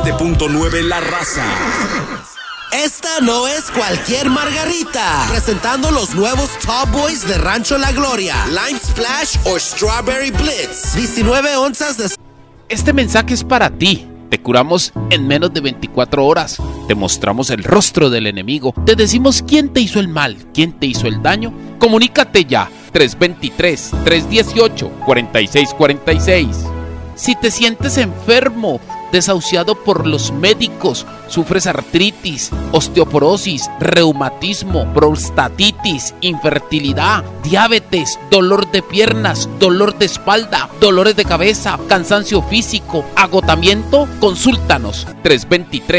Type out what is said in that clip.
97.9 La Raza. Esta no es cualquier margarita. Presentando los nuevos Tall Boys de Rancho La Gloria, Lime Splash o Strawberry Blitz. 19 onzas de... Este mensaje es para ti. Te curamos en menos de 24 horas. Te mostramos el rostro del enemigo. Te decimos quién te hizo el mal, quién te hizo el daño. Comunícate ya. 323-318-4646. Si te sientes enfermo, desahuciado por los médicos, sufres artritis, osteoporosis, reumatismo, prostatitis, infertilidad, diabetes, dolor de piernas, dolor de espalda, dolores de cabeza, cansancio físico, agotamiento, consúltanos. 323